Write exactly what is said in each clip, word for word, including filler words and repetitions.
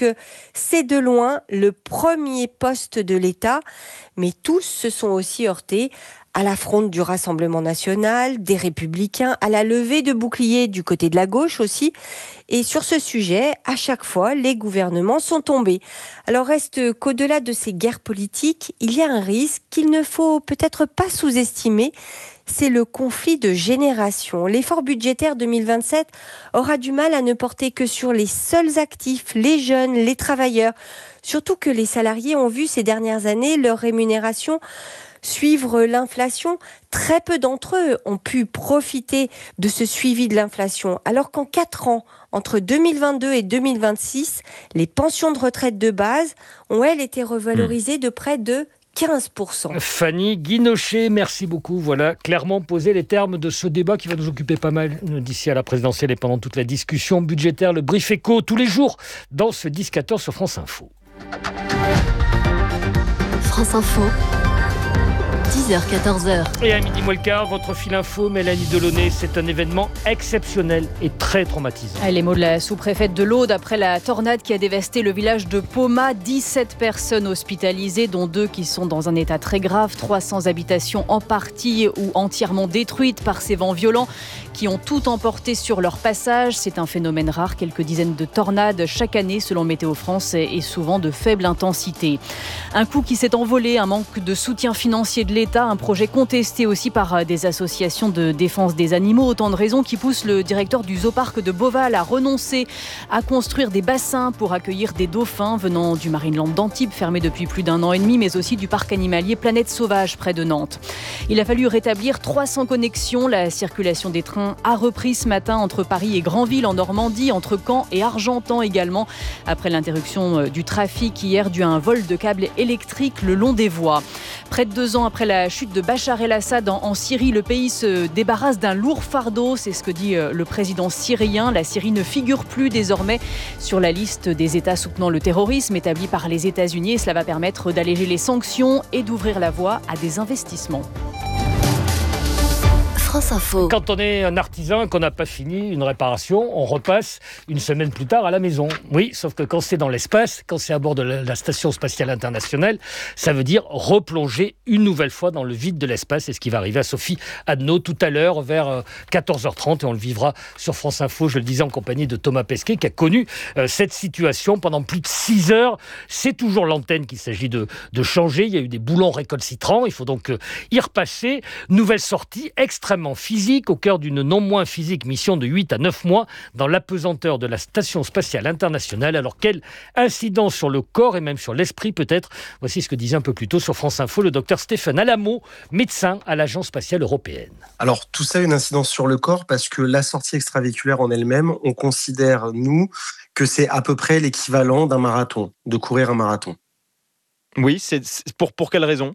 que c'est de loin le premier poste de l'État. Mais tous se sont aussi heurtés à l'affront du Rassemblement national, des Républicains, à la levée de boucliers du côté de la gauche aussi. Et sur ce sujet, à chaque fois, les gouvernements sont tombés. Alors reste qu'au-delà de ces guerres politiques, il y a un risque qu'il ne faut peut-être pas sous-estimer. C'est le conflit de génération. L'effort budgétaire deux mille vingt-sept aura du mal à ne porter que sur les seuls actifs, les jeunes, les travailleurs. Surtout que les salariés ont vu ces dernières années leur rémunération suivre l'inflation. Très peu d'entre eux ont pu profiter de ce suivi de l'inflation. Alors qu'en quatre ans, entre deux mille vingt-deux et deux mille vingt-six, les pensions de retraite de base ont, elles, été revalorisées de près de quinze pour cent. Fanny Guinochet, merci beaucoup. Voilà, clairement posé les termes de ce débat qui va nous occuper pas mal d'ici à la présidentielle et pendant toute la discussion budgétaire. Le Brief Éco, tous les jours, dans ce dix quatorze sur France Info. France Info. dix heures quatorze heures. Et à midi moins le quart, votre fil info, Mélanie Delaunay, c'est un événement exceptionnel et très traumatisant. Les mots de la sous-préfète de l'Aude après la tornade qui a dévasté le village de Poma. dix-sept personnes hospitalisées, dont deux qui sont dans un état très grave. trois cents habitations en partie ou entièrement détruites par ces vents violents qui ont tout emporté sur leur passage. C'est un phénomène rare, quelques dizaines de tornades chaque année selon Météo France et souvent de faible intensité. Un coût qui s'est envolé, un manque de soutien financier de l'État, un projet contesté aussi par des associations de défense des animaux. Autant de raisons qui poussent le directeur du zooparc de Beauval à renoncer à construire des bassins pour accueillir des dauphins venant du Marineland d'Antibes, fermé depuis plus d'un an et demi, mais aussi du parc animalier Planète Sauvage près de Nantes. Il a fallu rétablir trois cents connexions. La circulation des trains a repris ce matin entre Paris et Granville en Normandie, entre Caen et Argentan également, après l'interruption du trafic hier due à un vol de câbles électriques le long des voies. Près de deux ans après la chute de Bachar el-Assad en, en Syrie, le pays se débarrasse d'un lourd fardeau, c'est ce que dit le président syrien. La Syrie ne figure plus désormais sur la liste des États soutenant le terrorisme établie par les États-Unis et cela va permettre d'alléger les sanctions et d'ouvrir la voie à des investissements. France Info. Quand on est un artisan, qu'on n'a pas fini une réparation, on repasse une semaine plus tard à la maison. Oui, sauf que quand c'est dans l'espace, quand c'est à bord de la, la Station Spatiale Internationale, ça veut dire replonger une nouvelle fois dans le vide de l'espace. C'est ce qui va arriver à Sophie Adno tout à l'heure vers quatorze heures trente et on le vivra sur France Info, je le disais, en compagnie de Thomas Pesquet qui a connu euh, cette situation pendant plus de six heures. C'est toujours l'antenne qu'il s'agit de, de changer. Il y a eu des boulons récalcitrants, il faut donc euh, y repasser. Nouvelle sortie extrêmement physique, au cœur d'une non moins physique mission de huit à neuf mois dans l'apesanteur de la Station Spatiale Internationale. Alors quelle incidence sur le corps et même sur l'esprit peut-être? Voici ce que disait un peu plus tôt sur France Info le docteur Stéphane Alamo, médecin à l'Agence Spatiale Européenne. Alors tout ça a une incidence sur le corps parce que la sortie extravéhiculaire en elle-même, on considère, nous, que c'est à peu près l'équivalent d'un marathon, de courir un marathon. Oui, c'est, c'est pour, pour quelle raison ?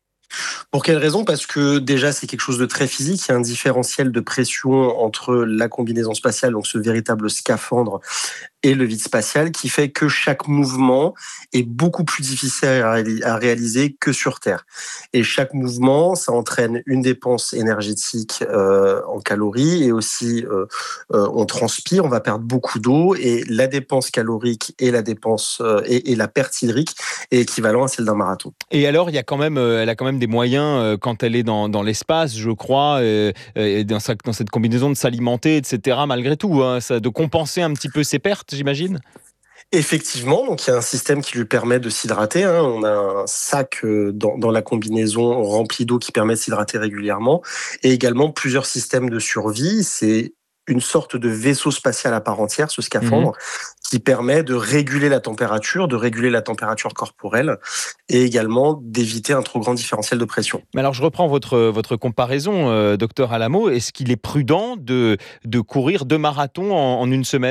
Pour quelle raison ? Parce que déjà, c'est quelque chose de très physique. Il y a un différentiel de pression entre la combinaison spatiale, donc ce véritable scaphandre, et le vide spatial, qui fait que chaque mouvement est beaucoup plus difficile à réaliser que sur Terre. Et chaque mouvement, ça entraîne une dépense énergétique euh, en calories et aussi euh, euh, on transpire, on va perdre beaucoup d'eau et la dépense calorique et la dépense euh, et, et la perte hydrique est équivalent à celle d'un marathon. Et alors, il y a quand même, euh, elle a quand même des moyens euh, quand elle est dans, dans l'espace, je crois, euh, euh, dans, sa, dans cette combinaison de s'alimenter, et cetera. Malgré tout, hein, ça, de compenser un petit peu ses pertes, j'imagine. Effectivement, donc il y a un système qui lui permet de s'hydrater. Hein. On a un sac dans, dans la combinaison rempli d'eau qui permet de s'hydrater régulièrement, et également plusieurs systèmes de survie. C'est une sorte de vaisseau spatial à part entière, ce scaphandre, mmh. qui permet de réguler la température, de réguler la température corporelle et également d'éviter un trop grand différentiel de pression. Mais alors, je reprends votre, votre comparaison, euh, docteur Alamo. Est-ce qu'il est prudent de, de courir deux marathons en, en une semaine ?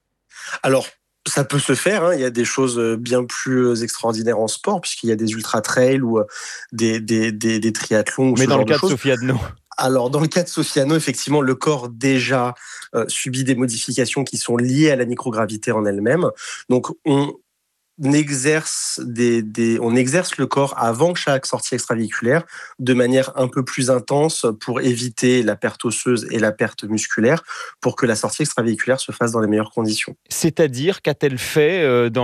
Alors, ça peut se faire, hein. Il y a des choses bien plus extraordinaires en sport, puisqu'il y a des ultra-trails ou des, des, des, des triathlons. Mais dans le cas de, de Sophie Adno. Alors, dans le cas de Sophie Adno, effectivement, le corps déjà euh, subit des modifications qui sont liées à la microgravité en elle-même. Donc, on exerce, des, des, on exerce le corps avant chaque sortie extravéhiculaire de manière un peu plus intense pour éviter la perte osseuse et la perte musculaire pour que la sortie extravéhiculaire se fasse dans les meilleures conditions. C'est-à-dire, qu'a-t-elle fait euh, dans